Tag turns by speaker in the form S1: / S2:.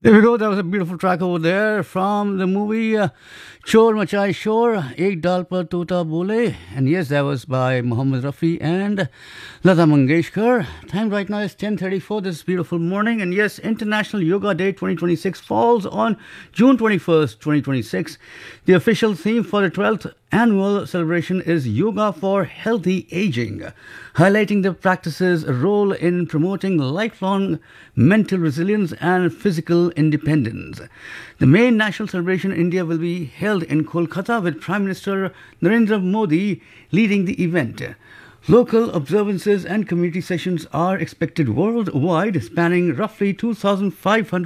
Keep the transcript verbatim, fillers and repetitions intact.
S1: There we go. That was a beautiful track over there from the movie uh, Chor Machai Shor, Ek Dal Par Tota Bole. And yes, that was by Mohammed Rafi and Lata Mangeshkar. Time right now is ten thirty-four this beautiful morning. And yes, International Yoga Day twenty twenty-six falls on June twenty-first, twenty twenty-six. The official theme for the twelfth annual celebration is Yoga for Healthy Aging, highlighting the practice's role in promoting lifelong mental resilience and physical independence. The main national celebration in India will be held in Kolkata with Prime Minister Narendra Modi leading the event. Local observances and community sessions are expected worldwide, spanning roughly two thousand five hundred